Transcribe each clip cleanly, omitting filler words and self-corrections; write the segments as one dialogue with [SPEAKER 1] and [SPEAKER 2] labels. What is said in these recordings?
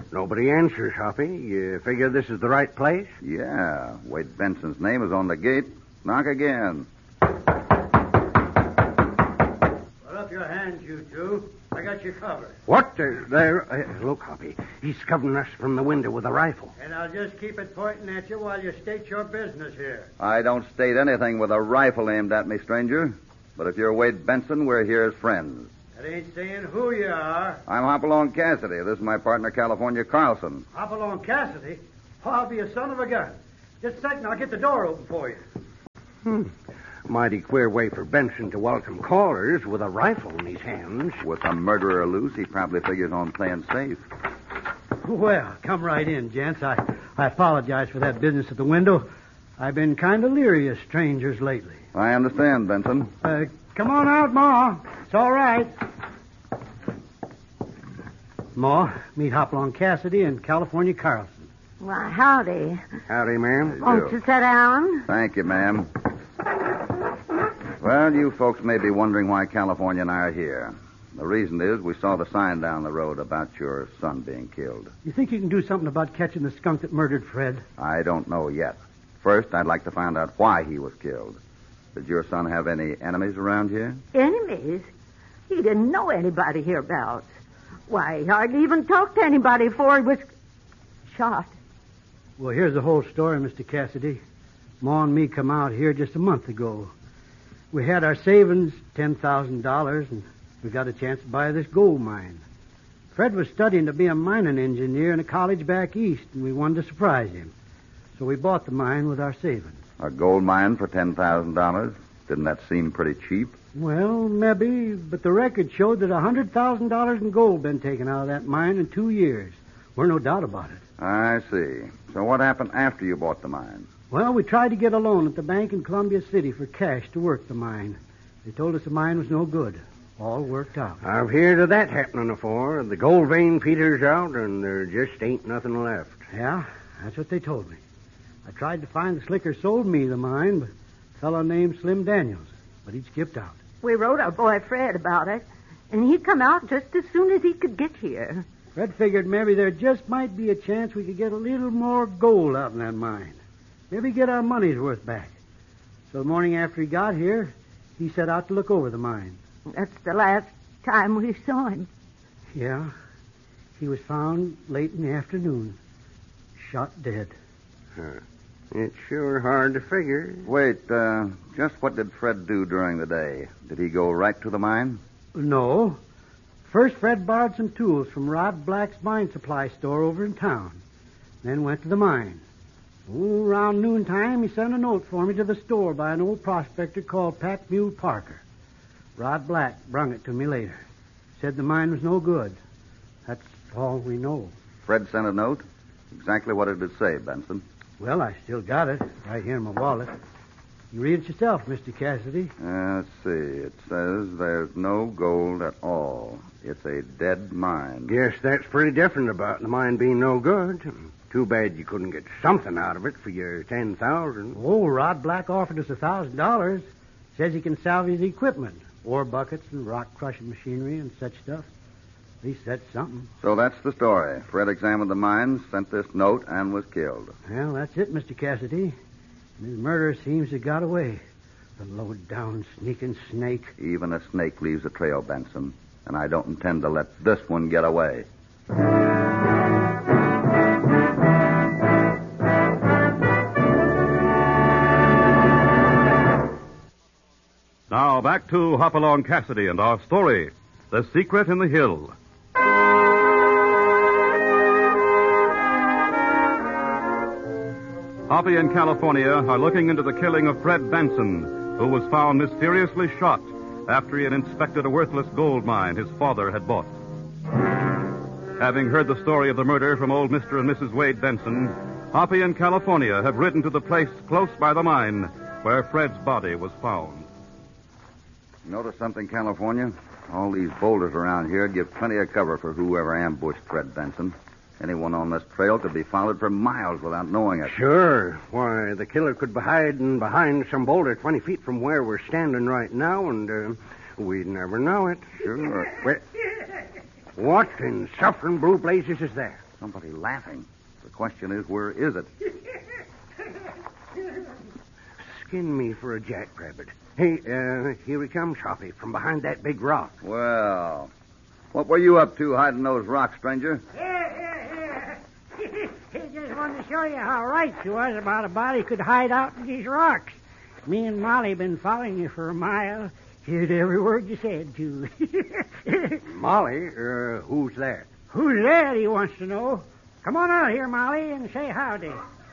[SPEAKER 1] Nobody answers, Hoppy. You figure this is the right place?
[SPEAKER 2] Yeah. Wade Benson's name is on the gate. Knock again.
[SPEAKER 3] Put up your hands, you two. I got you covered.
[SPEAKER 1] What? Look, Hoppy. He's covering us from the window with a rifle.
[SPEAKER 3] And I'll just keep it pointing at you while you state your business here.
[SPEAKER 2] I don't state anything with a rifle aimed at me, stranger. But if you're Wade Benson, we're here as friends.
[SPEAKER 3] That ain't saying who you are.
[SPEAKER 2] I'm Hopalong Cassidy. This is my partner, California Carlson.
[SPEAKER 3] Hopalong Cassidy? Oh, I'll be a son of a gun. Just a second, I'll get the door open for you.
[SPEAKER 1] Mighty queer way for Benson to welcome callers with a rifle in his hands.
[SPEAKER 2] With a murderer loose, he probably figures on playing safe.
[SPEAKER 3] Well, come right in, gents. I apologize for that business at the window. I've been kind of leery of strangers lately.
[SPEAKER 2] I understand, Benson.
[SPEAKER 3] Come on out, Ma. It's all right. Ma, meet Hopalong Cassidy and California Carlson.
[SPEAKER 4] Why, howdy.
[SPEAKER 1] Howdy, ma'am.
[SPEAKER 4] Won't you sit down?
[SPEAKER 2] Thank you, ma'am. Well, you folks may be wondering why California and I are here. The reason is we saw the sign down the road about your son being killed.
[SPEAKER 3] You think you can do something about catching the skunk that murdered Fred?
[SPEAKER 2] I don't know yet. First, I'd like to find out why he was killed. Did your son have any enemies around here?
[SPEAKER 4] Enemies? He didn't know anybody hereabouts. Why, he hardly even talked to anybody before he was shot.
[SPEAKER 3] Well, here's the whole story, Mr. Cassidy. Ma and me come out here just a month ago. We had our savings, $10,000, and we got a chance to buy this gold mine. Fred was studying to be a mining engineer in a college back east, and we wanted to surprise him. So we bought the mine with our savings.
[SPEAKER 2] A gold mine for $10,000? Didn't that seem pretty cheap?
[SPEAKER 3] Well, maybe, but the record showed that $100,000 in gold been taken out of that mine in 2 years. We're no doubt about it.
[SPEAKER 2] I see. So what happened after you bought the mine?
[SPEAKER 3] Well, we tried to get a loan at the bank in Columbia City for cash to work the mine. They told us the mine was no good. All worked out.
[SPEAKER 1] I've heard of that happening before. The gold vein peters out, and there just ain't nothing left.
[SPEAKER 3] Yeah, that's what they told me. I tried to find the slicker sold me the mine, but a fellow named Slim Daniels, but he'd skipped out.
[SPEAKER 4] We wrote our boy Fred about it, and he come out just as soon as he could get here.
[SPEAKER 3] Fred figured maybe there just might be a chance we could get a little more gold out in that mine. Maybe get our money's worth back. So the morning after he got here, he set out to look over the mine.
[SPEAKER 4] That's the last time we saw him.
[SPEAKER 3] Yeah. He was found late in the afternoon, shot dead.
[SPEAKER 1] It's sure hard to figure.
[SPEAKER 2] Wait, just what did Fred do during the day? Did he go right to the mine?
[SPEAKER 3] No. First, Fred borrowed some tools from Rod Black's mine supply store over in town. Then went to the mine. Around noontime, he sent a note for me to the store by an old prospector called Pack Mule Parker. Rod Black brung it to me later. Said the mine was no good. That's all we know.
[SPEAKER 2] Fred sent a note? Exactly what did it say, Benson?
[SPEAKER 3] Well, I still got it right here in my wallet. You read it yourself, Mr. Cassidy.
[SPEAKER 2] Let's see. It says there's no gold at all. It's a dead mine.
[SPEAKER 1] Guess that's pretty different about the mine being no good. Too bad you couldn't get something out of it for your $10,000.
[SPEAKER 3] Oh, Rod Black offered us $1,000. Says he can salvage the equipment, ore buckets and rock crushing machinery and such stuff. At least that's something.
[SPEAKER 2] So that's the story. Fred examined the mine, sent this note, and was killed.
[SPEAKER 3] Well, that's it, Mr. Cassidy. His murderer seems to have got away. The low-down, sneaking snake.
[SPEAKER 2] Even a snake leaves a trail, Benson, and I don't intend to let this one get away.
[SPEAKER 5] Now back to Hopalong Cassidy and our story, The Secret in the Hill. Hoppy and California are looking into the killing of Fred Benson, who was found mysteriously shot after he had inspected a worthless gold mine his father had bought. Having heard the story of the murder from old Mr. and Mrs. Wade Benson, Hoppy and California have ridden to the place close by the mine where Fred's body was found.
[SPEAKER 2] Notice something, California? All these boulders around here give plenty of cover for whoever ambushed Fred Benson. Anyone on this trail could be followed for miles without knowing it.
[SPEAKER 1] Sure. Why, the killer could be hiding behind some boulder 20 feet from where we're standing right now, and we'd never know it.
[SPEAKER 2] Sure.
[SPEAKER 1] What in suffering blue blazes is that?
[SPEAKER 2] Somebody laughing. The question is, where is it?
[SPEAKER 1] Skin me for a jackrabbit. Hey, here he comes, Hoppy, from behind that big rock.
[SPEAKER 2] Well, what were you up to hiding those rocks, stranger?
[SPEAKER 3] Here. He just wanted to show you how right you was about a body could hide out in these rocks. Me and Molly been following you for a mile. Heard every word you said, too.
[SPEAKER 1] Molly? Who's that?
[SPEAKER 3] Who's that, he wants to know. Come on out here, Molly, and say howdy.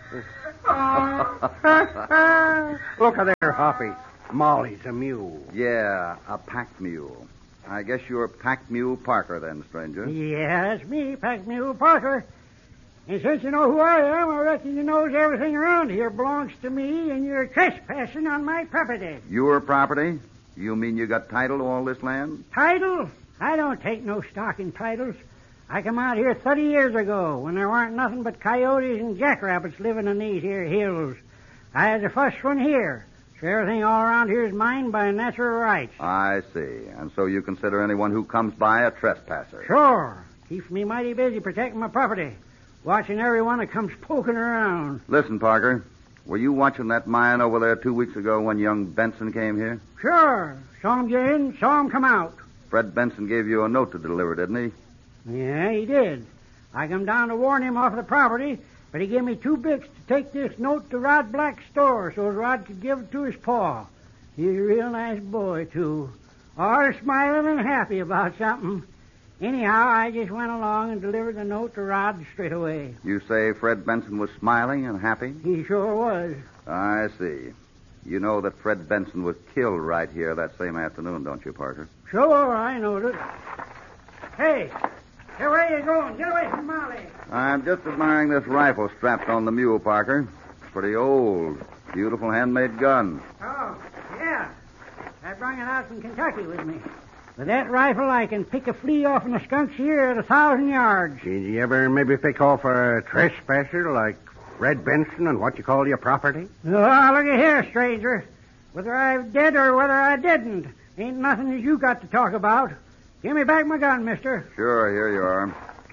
[SPEAKER 1] Look at there, Hoppy. Molly's a mule.
[SPEAKER 2] Yeah, a pack mule. I guess you're Pack Mule Parker then, stranger.
[SPEAKER 3] Yeah, that's me, Pack Mule Parker. And since you know who I am, I reckon you knows everything around here belongs to me, and you're trespassing on my property.
[SPEAKER 2] Your property? You mean you got title to all this land?
[SPEAKER 3] Title? I don't take no stock in titles. I come out here 30 years ago when there weren't nothing but coyotes and jackrabbits living in these here hills. I had the first one here, so everything all around here is mine by natural rights.
[SPEAKER 2] I see. And so you consider anyone who comes by a trespasser?
[SPEAKER 3] Sure. Keeps me mighty busy protecting my property, watching everyone that comes poking around.
[SPEAKER 2] Listen, Parker, were you watching that mine over there 2 weeks ago when young Benson came here?
[SPEAKER 3] Sure. Saw him get in, saw him come out.
[SPEAKER 2] Fred Benson gave you a note to deliver, didn't he?
[SPEAKER 3] Yeah, he did. I come down to warn him off the property, but he gave me 2 bits to take this note to Rod Black's store so Rod could give it to his pa. He's a real nice boy, too. All smiling and happy about something. Anyhow, I just went along and delivered the note to Rod straight away.
[SPEAKER 2] You say Fred Benson was smiling and happy?
[SPEAKER 3] He sure was.
[SPEAKER 2] I see. You know that Fred Benson was killed right here that same afternoon, don't you, Parker?
[SPEAKER 3] Sure, I noticed. Hey, where are you going? Get away from Molly.
[SPEAKER 2] I'm just admiring this rifle strapped on the mule, Parker. It's pretty old. Beautiful handmade gun.
[SPEAKER 3] Oh, yeah. I brought it out from Kentucky with me. With that rifle, I can pick a flea off in a skunk's ear at 1,000 yards.
[SPEAKER 1] Did you ever maybe pick off a trespasser like Fred Benson and what you call your property?
[SPEAKER 3] Oh, look at here, stranger. Whether I'm dead or whether I didn't, ain't nothing that you got to talk about. Give me back my gun, mister.
[SPEAKER 2] Sure, here you are.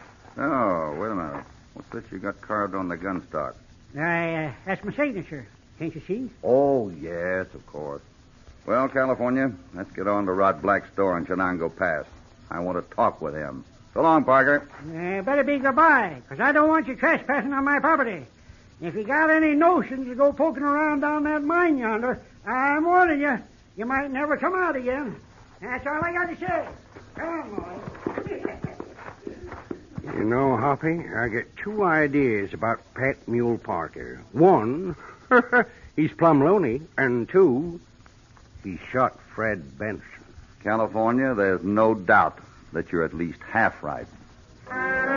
[SPEAKER 2] Oh, wait a minute. What's this you got carved on the gun stock?
[SPEAKER 3] That's my signature. Can't you see?
[SPEAKER 2] Oh, yes, of course. Well, California, let's get on to Rod Black's store in Chenango Pass. I want to talk with him. So long, Parker.
[SPEAKER 3] Better be goodbye, because I don't want you trespassing on my property. If you got any notions to go poking around down that mine yonder, I'm warning you, you might never come out again. That's all I got to say. Come on, boy.
[SPEAKER 1] You know, Hoppy, I get 2 ideas about Pat Mule Parker. 1, he's plumb loony, and 2, he shot Fred Benson.
[SPEAKER 2] California, there's no doubt that you're at least half right.